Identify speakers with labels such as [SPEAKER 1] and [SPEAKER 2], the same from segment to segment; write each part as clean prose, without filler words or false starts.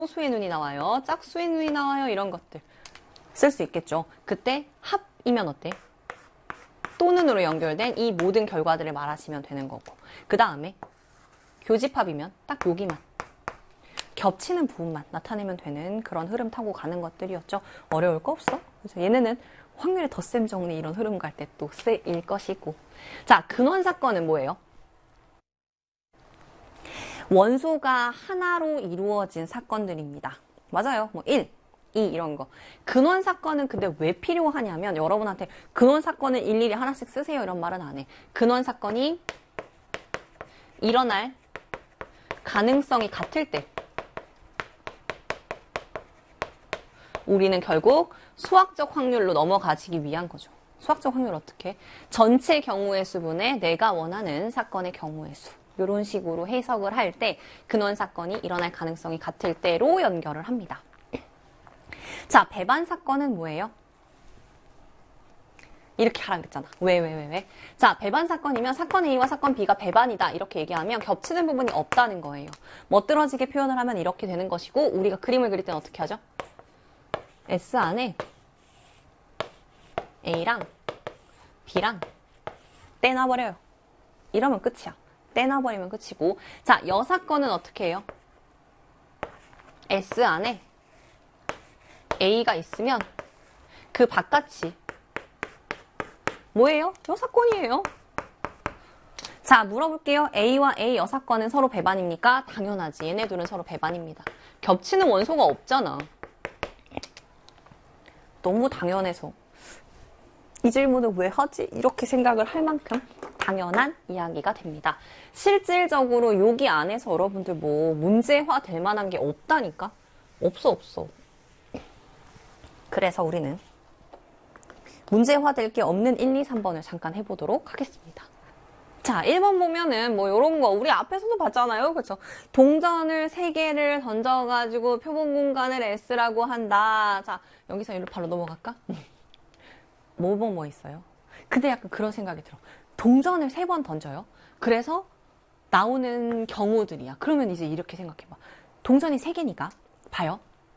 [SPEAKER 1] 소수의 눈이 나와요. 짝수의 눈이 나와요. 이런 것들 쓸 수 있겠죠. 그때 합이면 어때? 또는으로 연결된 이 모든 결과들을 말하시면 되는 거고, 그 다음에 교집합이면 딱 여기만 겹치는 부분만 나타내면 되는 그런 흐름 타고 가는 것들이었죠. 어려울 거 없어. 그래서 얘네는 확률의 덧셈 정리 이런 흐름 갈 때 또 쓰일 것이고. 자, 근원 사건은 뭐예요? 원소가 하나로 이루어진 사건들입니다. 맞아요. 뭐 1, 2 이런 거. 근원 사건은 근데 왜 필요하냐면, 여러분한테 근원 사건을 일일이 하나씩 쓰세요 이런 말은 안 해. 근원 사건이 일어날 가능성이 같을 때 우리는 결국 수학적 확률로 넘어가기 위한 거죠. 수학적 확률 어떻게? 전체 경우의 수분의 내가 원하는 사건의 경우의 수. 이런 식으로 해석을 할 때 근원 사건이 일어날 가능성이 같을 때로 연결을 합니다. 자, 배반 사건은 뭐예요? 이렇게 하라 그랬잖아. 왜? 자, 배반 사건이면 사건 A와 사건 B가 배반이다 이렇게 얘기하면 겹치는 부분이 없다는 거예요. 멋들어지게 표현을 하면 이렇게 되는 것이고, 우리가 그림을 그릴 때는 어떻게 하죠? S 안에 A랑 B랑 떼놔버려요. 이러면 끝이야. 떼놔버리면 끝이고. 자, 여 사건은 어떻게 해요? S 안에 A가 있으면 그 바깥이 뭐예요? 여 사건이에요. 자, 물어볼게요. A와 A 여 사건은 서로 배반입니까? 당연하지. 얘네들은 서로 배반입니다. 겹치는 원소가 없잖아. 너무 당연해서 이 질문을 왜 하지? 이렇게 생각을 할 만큼 당연한 이야기가 됩니다. 실질적으로 여기 안에서 여러분들 뭐 문제화 될 만한 게 없다니까? 없어. 그래서 우리는 문제화 될 게 없는 1, 2, 3번을 잠깐 해보도록 하겠습니다. 자, 1번 보면은 뭐 요런 거 우리 앞에서도 봤잖아요. 그렇죠? 동전을 3개를 던져가지고 표본 공간을 S라고 한다. 자, 여기서 이리로 바로 넘어갈까? 뭐 있어요? 근데 약간 그런 생각이 들어. 동전을 3번 던져요. 그래서 나오는 경우들이야. 그러면 이제 이렇게 생각해봐. 동전이 3개니까 봐요.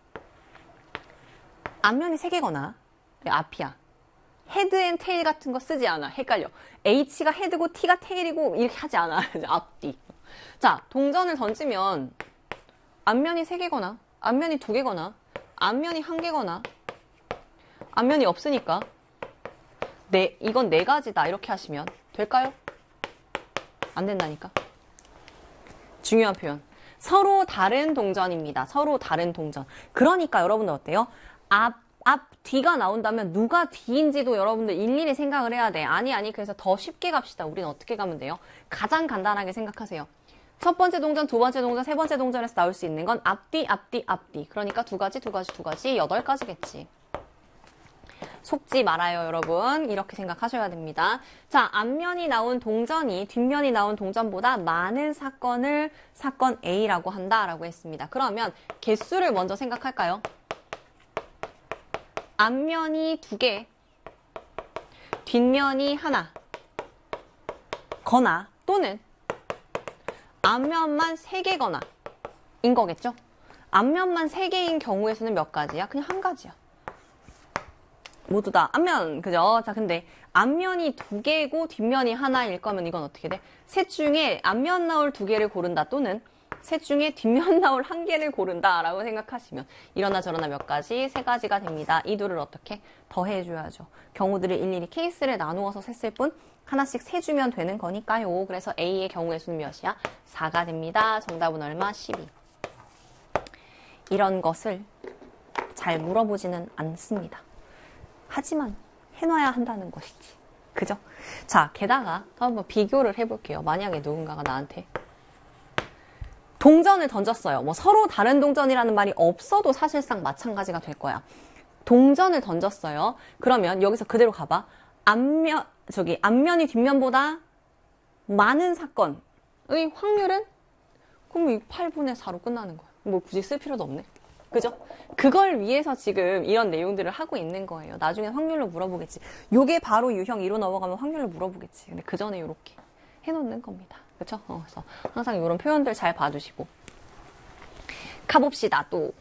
[SPEAKER 1] 앞면이 3개거나 앞이야. 헤드 앤 테일 같은 거 쓰지 않아. 헷갈려. H가 헤드고 T가 테일이고 이렇게 하지 않아. 앞뒤. 자, 동전을 던지면 앞면이 3개거나 앞면이 2개거나 앞면이 1개거나 앞면이 없으니까 이건 4가지다 이렇게 하시면 될까요? 안 된다니까. 중요한 표현. 서로 다른 동전입니다. 서로 다른 동전. 그러니까 여러분들 어때요? 뒤가 나온다면 누가 뒤인지도 여러분들 일일이 생각을 해야 돼. 아니. 그래서 더 쉽게 갑시다. 우리는 어떻게 가면 돼요? 가장 간단하게 생각하세요. 첫 번째 동전, 두 번째 동전, 세 번째 동전에서 나올 수 있는 건 앞뒤. 그러니까 2가지, 8가지겠지. 속지 말아요, 여러분. 이렇게 생각하셔야 됩니다. 자, 앞면이 나온 동전이 뒷면이 나온 동전보다 많은 사건을 사건 A라고 한다라고 했습니다. 그러면 개수를 먼저 생각할까요? 앞면이 2개, 뒷면이 하나, 거나 또는 앞면만 3개거나 인 거겠죠? 앞면만 3개인 경우에서는 몇 가지야? 그냥 1가지야. 모두 다 앞면, 그죠? 자, 근데 앞면이 2개고 뒷면이 하나일 거면 이건 어떻게 돼? 셋 중에 앞면 나올 2개를 고른다 또는 셋 중에 뒷면 나올 1개를 고른다 라고 생각하시면 이러나 저러나 몇 가지? 3가지가 됩니다. 이 둘을 어떻게? 더해줘야죠. 경우들을 일일이 케이스를 나누어서 셌을 뿐 하나씩 세주면 되는 거니까요. 그래서 A의 경우의 수는 몇이야? 4가 됩니다. 정답은 얼마? 12. 이런 것을 잘 물어보지는 않습니다. 하지만 해놔야 한다는 것이지. 그죠? 자, 게다가 한번 비교를 해볼게요. 만약에 누군가가 나한테 동전을 던졌어요. 뭐 서로 다른 동전이라는 말이 없어도 사실상 마찬가지가 될 거야. 동전을 던졌어요. 그러면 여기서 그대로 가봐. 앞면이 뒷면보다 많은 사건의 확률은? 그럼 이 8분의 4로 끝나는 거야. 뭐 굳이 쓸 필요도 없네. 그죠? 그걸 위해서 지금 이런 내용들을 하고 있는 거예요. 나중에 확률로 물어보겠지. 요게 바로 유형 2로 넘어가면 확률로 물어보겠지. 근데 그 전에 이렇게 해놓는 겁니다. 그쵸? 그래서 항상 이런 표현들 잘 봐두시고. 가봅시다, 또.